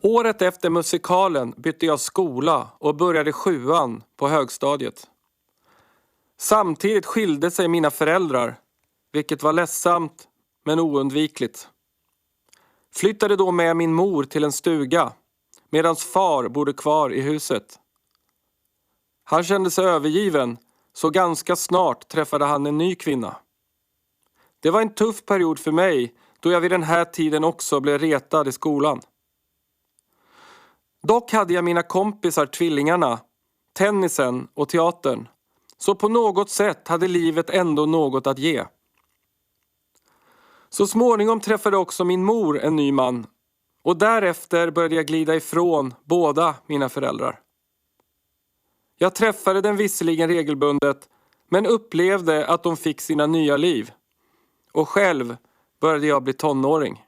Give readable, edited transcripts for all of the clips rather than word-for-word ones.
Året efter musikalen bytte jag skola och började 7:an på högstadiet. Samtidigt skilde sig mina föräldrar, vilket var ledsamt men oundvikligt. Flyttade då med min mor till en stuga, medan far bodde kvar i huset. Han kände sig övergiven, så ganska snart träffade han en ny kvinna. Det var en tuff period för mig, då jag vid den här tiden också blev retad i skolan. Dock hade jag mina kompisar tvillingarna, tennisen och teatern, så på något sätt hade livet ändå något att ge. Så småningom träffade också min mor en ny man, och därefter började jag glida ifrån båda mina föräldrar. Jag träffade den visserligen regelbundet, men upplevde att de fick sina nya liv. Och själv började jag bli tonåring.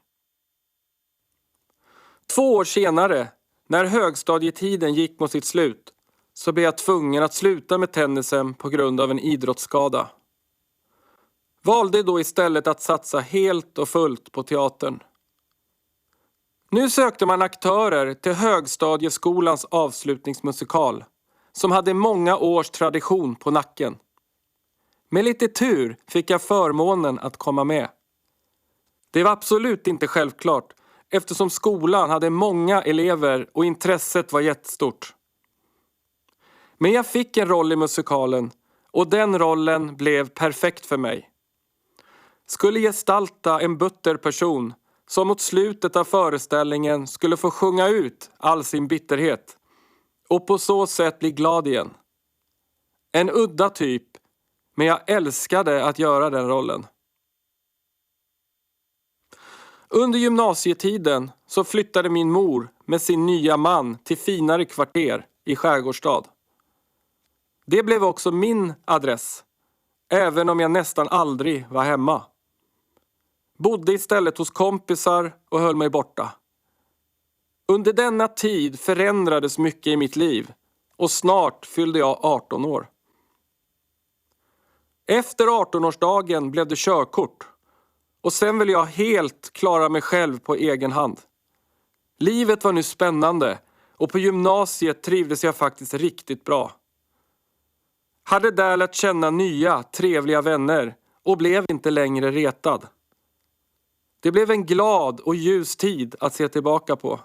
2 år senare, när högstadietiden gick mot sitt slut, så blev jag tvungen att sluta med tennisen på grund av en idrottsskada. Valde då istället att satsa helt och fullt på teatern. Nu sökte man aktörer till högstadieskolans avslutningsmusikal, som hade många års tradition på nacken. Med lite tur fick jag förmånen att komma med. Det var absolut inte självklart, eftersom skolan hade många elever och intresset var jättestort. Men jag fick en roll i musikalen, och den rollen blev perfekt för mig. Skulle gestalta en butter person som mot slutet av föreställningen skulle få sjunga ut all sin bitterhet och på så sätt bli glad igen. En udda typ, men jag älskade att göra den rollen. Under gymnasietiden så flyttade min mor med sin nya man till finare kvarter i Skärgårdstad. Det blev också min adress, även om jag nästan aldrig var hemma. Bodde istället hos kompisar och höll mig borta. Under denna tid förändrades mycket i mitt liv, och snart fyllde jag 18 år. Efter 18-årsdagen blev det körkort, och sen ville jag helt klara mig själv på egen hand. Livet var nu spännande, och på gymnasiet trivdes jag faktiskt riktigt bra. Hade där lärt känna nya, trevliga vänner och blev inte längre retad. Det blev en glad och ljus tid att se tillbaka på.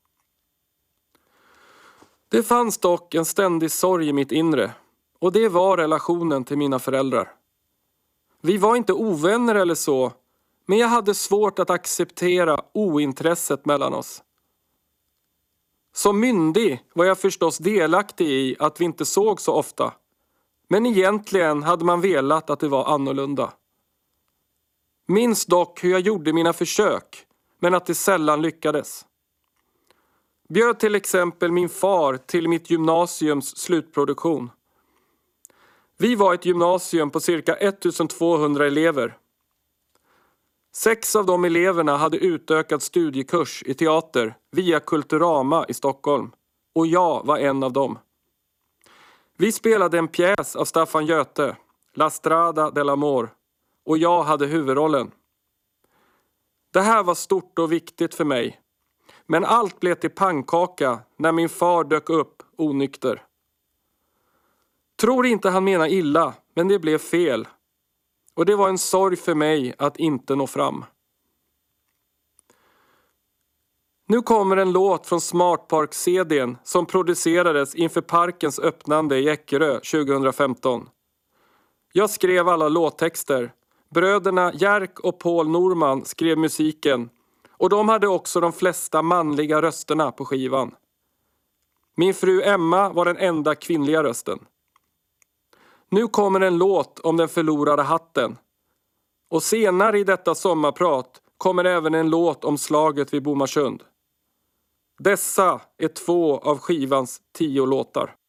Det fanns dock en ständig sorg i mitt inre, och det var relationen till mina föräldrar. Vi var inte ovänner eller så, men jag hade svårt att acceptera ointresset mellan oss. Som myndig var jag förstås delaktig i att vi inte såg så ofta, men egentligen hade man velat att det var annorlunda. Minns dock hur jag gjorde mina försök, men att det sällan lyckades. Bjöd till exempel min far till mitt gymnasiums slutproduktion. Vi var ett gymnasium på cirka 1200 elever. 6 av de eleverna hade utökad studiekurs i teater via Kulturama i Stockholm, och jag var en av dem. Vi spelade en pjäs av Staffan Göte, La Strada dell'Amor, och jag hade huvudrollen. Det här var stort och viktigt för mig, men allt blev till pannkaka när min far dök upp onykter. Tror inte han menar illa, men det blev fel. Och det var en sorg för mig att inte nå fram. Nu kommer en låt från Smart Park-CD:n som producerades inför parkens öppnande i Eckerö 2015. Jag skrev alla låttexter. Bröderna Jerk och Paul Norman skrev musiken, och de hade också de flesta manliga rösterna på skivan. Min fru Emma var den enda kvinnliga rösten. Nu kommer en låt om den förlorade hatten. Och senare i detta sommarprat kommer även en låt om slaget vid Bomarsund. Dessa är 2 av skivans 10 låtar.